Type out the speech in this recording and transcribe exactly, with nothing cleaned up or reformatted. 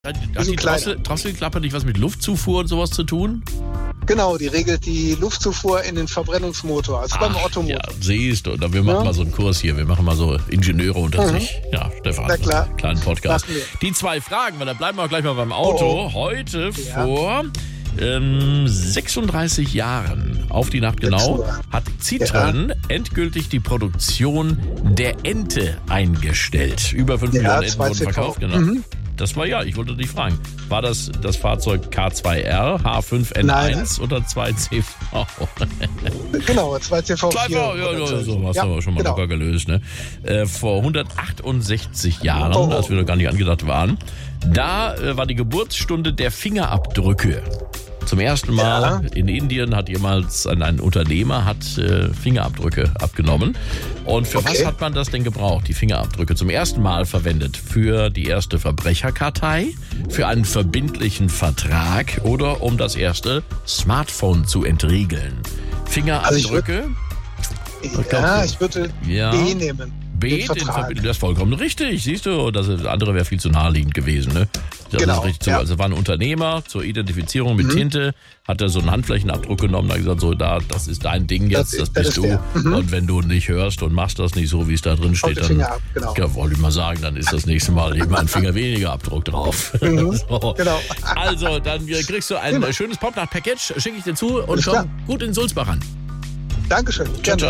Hat die Drossel, Drosselklappe nicht was mit Luftzufuhr und sowas zu tun? Genau, die regelt die Luftzufuhr in den Verbrennungsmotor, also Ach, beim Ottomotor. Ja, siehst du, wir machen ja. mal so einen Kurs hier, wir machen mal so Ingenieure unter mhm. sich. Ja, Stefan, na klar. So kleinen Podcast. Die zwei Fragen, weil da bleiben wir auch gleich mal beim Auto. Oh, oh. Heute ja. vor ähm, sechsunddreißig Jahren, auf die Nacht genau, hat Citroën ja. endgültig die Produktion der Ente eingestellt. Über fünf ja, Millionen Enten wurden verkauft, genau. Mhm. Das war ja, ich wollte dich fragen, war das das Fahrzeug K zwei R, H fünf N eins Nein. oder zwei C V? Genau, zwei C V vier. zwei C V, ja, ja, so hast du aber schon mal genau. locker gelöst. Ne? Äh, vor hundertachtundsechzig Jahren, oh, oh. als wir noch gar nicht angedacht waren, da äh, war die Geburtsstunde der Fingerabdrücke. Zum ersten Mal ja. in Indien hat jemals ein, ein Unternehmer hat äh, Fingerabdrücke abgenommen. Und für okay. was hat man das denn gebraucht, die Fingerabdrücke? Zum ersten Mal verwendet für die erste Verbrecherkartei, für einen verbindlichen Vertrag oder um das erste Smartphone zu entriegeln. Fingerabdrücke? Also ich, ja, ich würde ja. B nehmen. B, den Verbindung, das ist vollkommen richtig, siehst du, das andere wäre viel zu naheliegend gewesen, ne? Das genau, ist richtig ja. so. Also war ein Unternehmer zur Identifizierung mit mhm. Tinte, hat er so einen Handflächenabdruck genommen, hat gesagt, so, da, das ist dein Ding jetzt, das, das bist das du. Mhm. Und wenn du nicht hörst und machst das nicht so, wie es da drin steht, dann, ab, genau. ja, wollte ich mal sagen, dann ist das nächste Mal eben ein Finger weniger Abdruck drauf. Mhm. so. Genau. Also, dann kriegst du ein genau. schönes Popnacht-Package, schicke ich dir zu und komm gut in Sulzbach an. Dankeschön. Ciao, ciao.